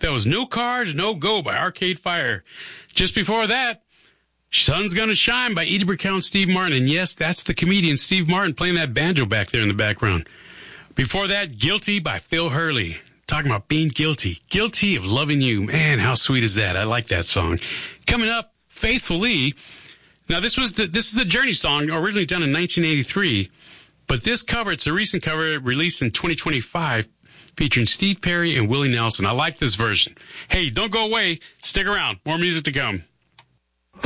That was No Cars, No Go by Arcade Fire. Just before that, Sun's Gonna Shine by Edie Brickell and Steve Martin. And yes, that's the comedian Steve Martin playing that banjo back there in the background. Before that, Guilty by Phil Hurley. Talking about being guilty. Guilty of loving you. Man, how sweet is that? I like that song. Coming up, Faithfully. Now, this is a Journey song originally done in 1983. But this cover, it's a recent cover released in 2025 featuring Steve Perry and Willie Nelson. I like this version. Hey, don't go away. Stick around. More music to come.